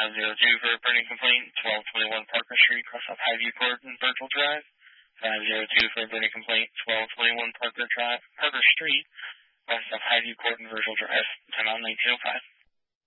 502 for a burning complaint, 1221 Parker Street, cross off Highview Court and Virgil Drive. 502 for a burning complaint, 1221 Parker Street, cross off Highview Court and Virgil Drive. Time on 1905.